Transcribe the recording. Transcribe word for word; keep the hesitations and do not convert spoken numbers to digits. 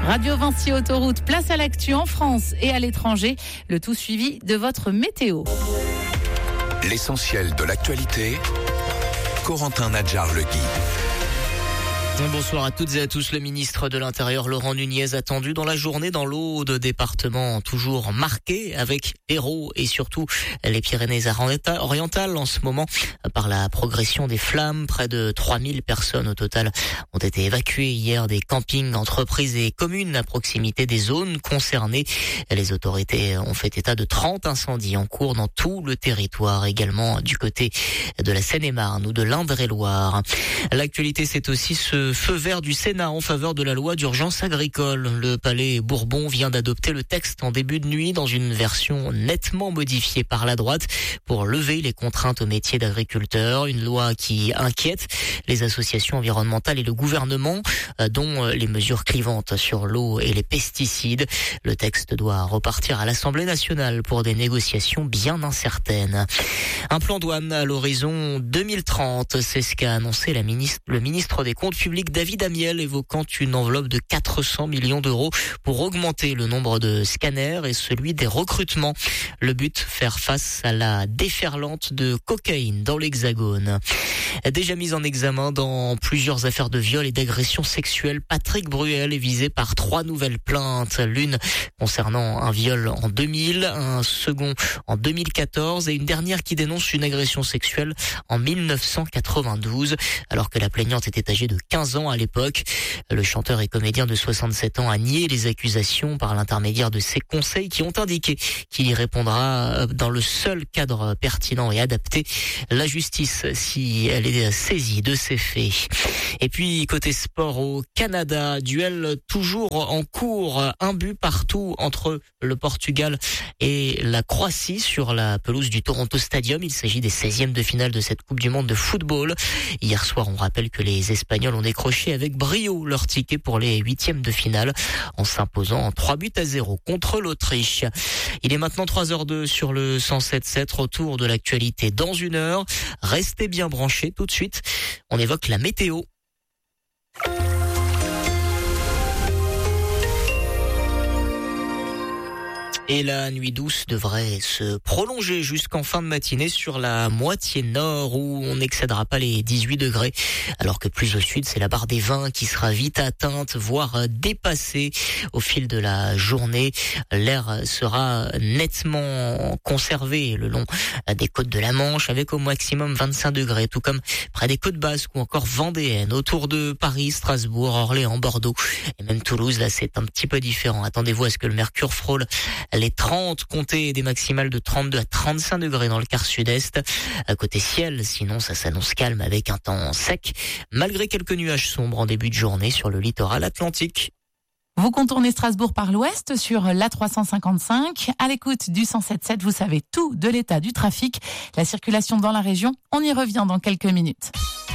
Radio Vinci Autoroute, place à l'actu en France et à l'étranger. Le tout suivi de votre météo. L'essentiel de l'actualité, Corentin Nadjar le guide. Bonsoir à toutes et à tous. Le ministre de l'Intérieur Laurent Nunez attendu dans la journée dans l'Aude, département toujours marqué avec l'Hérault et surtout les Pyrénées-Orientales en ce moment par la progression des flammes. Près de trois mille personnes au total ont été évacuées hier des campings, entreprises et communes à proximité des zones concernées. Les autorités ont fait état de trente incendies en cours dans tout le territoire, également du côté de la Seine-et-Marne ou de l'Indre-et-Loire. L'actualité, c'est aussi ce feu vert du Sénat en faveur de la loi d'urgence agricole. Le Palais Bourbon vient d'adopter le texte en début de nuit dans une version nettement modifiée par la droite pour lever les contraintes au métier d'agriculteur. Une loi qui inquiète les associations environnementales et le gouvernement, dont les mesures clivantes sur l'eau et les pesticides. Le texte doit repartir à l'Assemblée nationale pour des négociations bien incertaines. Un plan douane à l'horizon deux mille trente, c'est ce qu'a annoncé la ministre, le ministre des Comptes publics David Amiel, évoquant une enveloppe de quatre cents millions d'euros pour augmenter le nombre de scanners et celui des recrutements. Le but, faire face à la déferlante de cocaïne dans l'Hexagone. Déjà mis en examen dans plusieurs affaires de viol et d'agression sexuelle, Patrick Bruel est visé par trois nouvelles plaintes. L'une concernant un viol en deux mille, un second en deux mille quatorze et une dernière qui dénonce une agression sexuelle en mille neuf cent quatre-vingt-douze, alors que la plaignante était âgée de quinze ans à l'époque. Le chanteur et comédien de soixante-sept ans a nié les accusations par l'intermédiaire de ses conseils qui ont indiqué qu'il y répondra dans le seul cadre pertinent et adapté. La justice, si elle est saisie de ces faits. Et puis, côté sport au Canada, duel toujours en cours. Un but partout entre le Portugal et la Croatie sur la pelouse du Toronto Stadium. Il s'agit des seizièmes de finale de cette Coupe du Monde de football. Hier soir, on rappelle que les Espagnols ont décroché avec brio leur ticket pour les huitièmes de finale en s'imposant en trois buts à zéro contre l'Autriche. Il est maintenant trois heures deux sur le cent sept sept. Retour de l'actualité dans une heure. Restez bien branchés. Tout de suite, on évoque la météo. Et la nuit douce devrait se prolonger jusqu'en fin de matinée sur la moitié nord où on n'excédera pas les dix-huit degrés. Alors que plus au sud, c'est la barre des vingt qui sera vite atteinte, voire dépassée au fil de la journée. L'air sera nettement conservé le long des côtes de la Manche avec au maximum vingt-cinq degrés, tout comme près des côtes basques ou encore vendéennes, autour de Paris, Strasbourg, Orléans, Bordeaux et même Toulouse. Là, c'est un petit peu différent. Attendez-vous à ce que le mercure frôle les trente, comptez des maximales de trente-deux à trente-cinq degrés dans le quart sud-est. À côté ciel, sinon ça s'annonce calme avec un temps sec, malgré quelques nuages sombres en début de journée sur le littoral atlantique. Vous contournez Strasbourg par l'ouest sur l'A trois cent cinquante-cinq. À l'écoute du cent sept sept, vous savez tout de l'état du trafic, la circulation dans la région. On y revient dans quelques minutes.